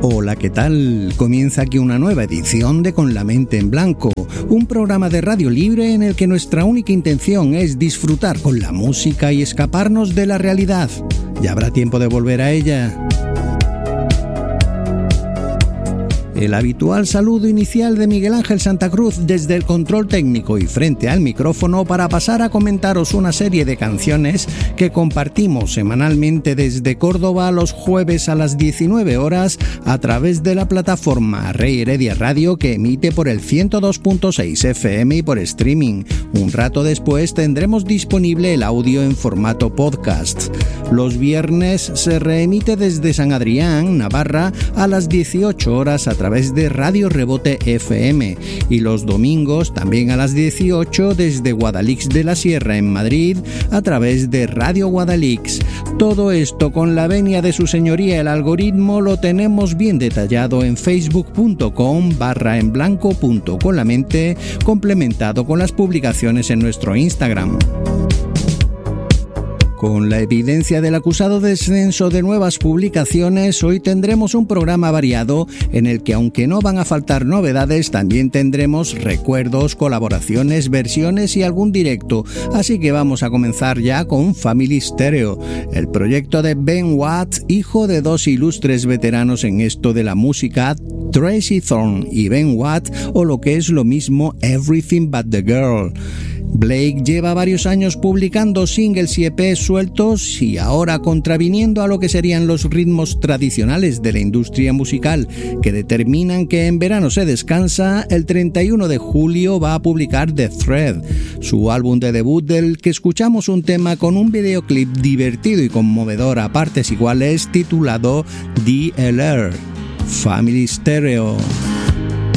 Hola, ¿qué tal? Comienza aquí una nueva edición de Con la mente en blanco, un programa de radio libre en el que nuestra única intención es disfrutar con la música y escaparnos de la realidad. Ya habrá tiempo de volver a ella. El habitual saludo inicial de Miguel Ángel Santa Cruz desde el control técnico y frente al micrófono para pasar a comentaros una serie de canciones que compartimos semanalmente desde Córdoba los jueves a las 19 horas a través de la plataforma Rey Heredia Radio, que emite por el 102.6 FM y por streaming. Un rato después tendremos disponible el audio en formato podcast. Los viernes se reemite desde San Adrián, Navarra, a las 18 horas a través de Radio Rebote FM, y los domingos también a las 18 desde Guadalix de la Sierra en Madrid a través de Radio Guadalix. Todo esto con la venia de su señoría el algoritmo lo tenemos bien detallado en facebook.com/enblanco.conlamente, complementado con las publicaciones en nuestro Instagram. Con la evidencia del acusado descenso de nuevas publicaciones, hoy tendremos un programa variado en el que, aunque no van a faltar novedades, también tendremos recuerdos, colaboraciones, versiones y algún directo. Así que vamos a comenzar ya con Family Stereo, el proyecto de Ben Watt, hijo de dos ilustres veteranos en esto de la música, Tracy Thorn y Ben Watt, o lo que es lo mismo, Everything But The Girl. Blake lleva varios años publicando singles y EPs sueltos y ahora, contraviniendo a lo que serían los ritmos tradicionales de la industria musical que determinan que en verano se descansa, el 31 de julio va a publicar The Thread, su álbum de debut, del que escuchamos un tema con un videoclip divertido y conmovedor a partes iguales titulado DLR, Family Stereo.